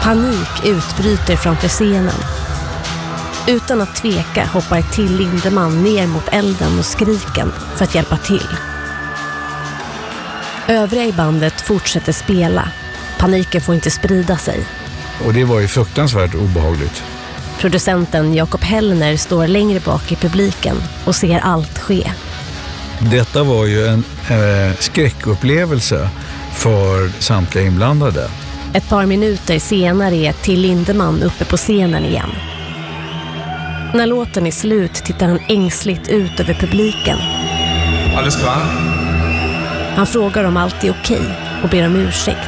Panik utbryter framför scenen. Utan att tveka hoppar Till Lindemann ner mot elden och skriken för att hjälpa till. Övriga i bandet fortsätter spela. Paniken får inte sprida sig. Och det var ju fruktansvärt obehagligt. Producenten Jakob Hellner står längre bak i publiken och ser allt ske. Detta var ju en skräckupplevelse för samtliga inblandade. Ett par minuter senare är Till Lindemann uppe på scenen igen. När låten är slut tittar han ängsligt ut över publiken. Alles klar? Han frågar om allt är okej och ber om ursäkt.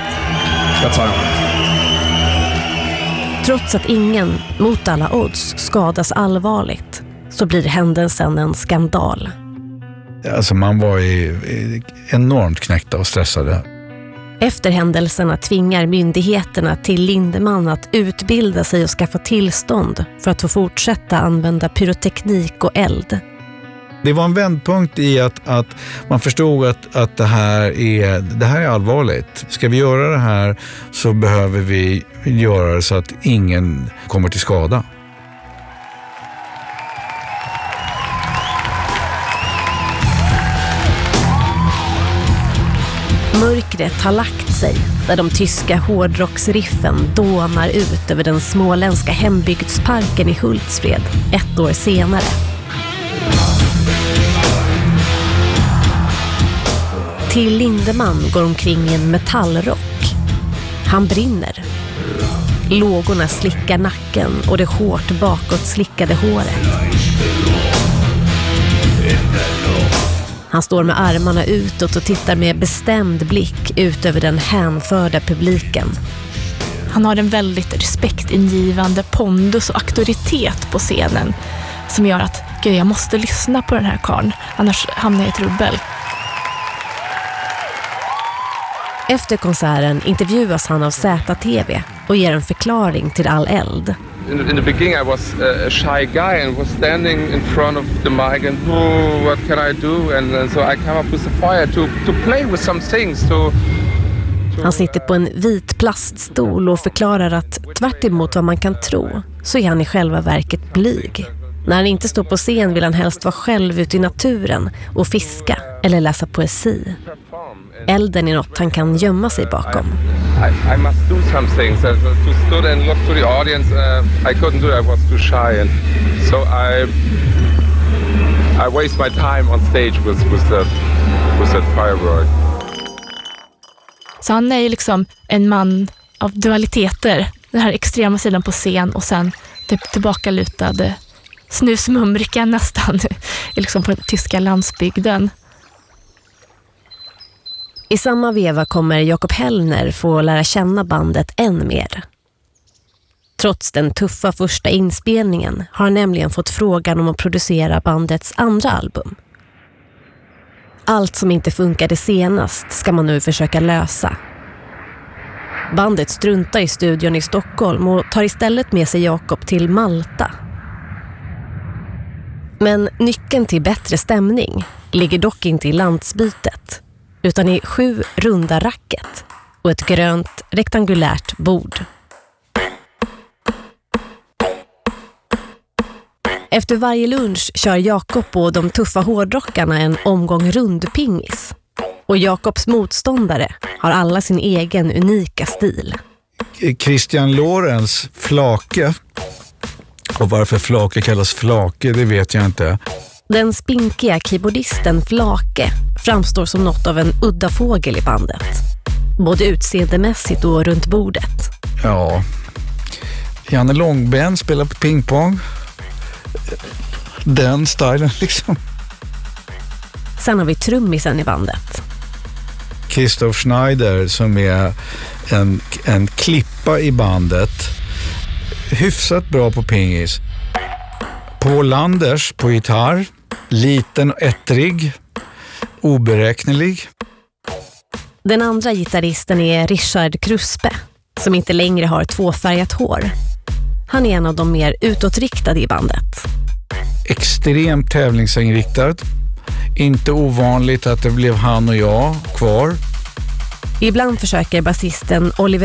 Trots att ingen, mot alla odds, skadas allvarligt så blir händelsen en skandal. Alltså man var enormt knäckta och stressade. Efter händelserna tvingar myndigheterna Till Lindemann att utbilda sig och skaffa tillstånd för att få fortsätta använda pyroteknik och eld. Det var en vändpunkt i att man förstod att det här är allvarligt. Ska vi göra det här så behöver vi göra det så att ingen kommer till skada. Mörkret har lagt sig där de tyska hårdrocksriffen dånar ut över den småländska hembygdsparken i Hultsfred 1 år senare. Till Lindemann går omkring i en metallrock. Han brinner. Lågorna slickar nacken och det hårt bakåt slickade håret. Han står med armarna utåt och tittar med bestämd blick ut över den hänförda publiken. Han har en väldigt respektingivande pondus och auktoritet på scenen som gör att jag måste lyssna på den här karln, annars hamnar jag i trubbel. Efter konserten intervjuas han av ZTV och ger en förklaring till all eld. In the beginning I was a shy guy and was standing in front of the mic and what can I do? And so I came up with a fire to play with some things. Han sitter på en vit plaststol och förklarar att tvärt emot vad man kan tro så är han i själva verket blyg. När han inte står på scen vill han helst vara själv ute i naturen och fiska eller läsa poesi. Elden är något han kan gömma sig bakom. I must do something. So to stood and look to the audience, I couldn't do it. I was too shy, and so I waste my time on stage with that firework. Så han är ju liksom en man av dualiteter. Den här extrema sidan på scen och sen typ tillbakalutad snusmumrika nästan liksom på den tyska landsbygden. I samma veva kommer Jakob Hellner få lära känna bandet än mer. Trots den tuffa första inspelningen har han nämligen fått frågan om att producera bandets andra album. Allt som inte funkade senast ska man nu försöka lösa. Bandet struntar i studion i Stockholm och tar istället med sig Jakob till Malta. Men nyckeln till bättre stämning ligger dock inte i landsbytet, utan i 7 runda racket och ett grönt rektangulärt bord. Efter varje lunch kör Jakob och de tuffa hårdrockarna en omgång rundpingis. Och Jakobs motståndare har alla sin egen unika stil. Christian Lorenz Flake, och varför Flake kallas Flake det vet jag inte. Den spinkiga keyboardisten Flake framstår som något av en udda fågel i bandet. Både utseendemässigt och runt bordet. Ja, Janne Långben spelar på pingpong. Den stilen liksom. Sen har vi trummisen i bandet. Christoph Schneider som är en klippa i bandet. Hyfsat bra på pingis. Paul Landers på gitarr. Liten och ettrig. Oberäknelig. Den andra gitarristen är Richard Kruspe, som inte längre har tvåfärgat hår. Han är en av de mer utåtriktade i bandet. Extremt tävlingsinriktad. Inte ovanligt att det blev han och jag kvar. Ibland försöker basisten Oliver